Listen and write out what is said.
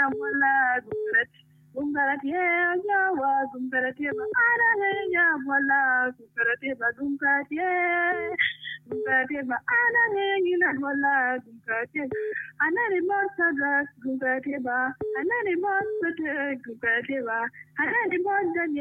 wala Gumbarateba yawa Gumbarateba ananya wala Gumbarateba ananya wala Gumbarateba anani monster Gumbarateba anani monster Gumbarateba anani monster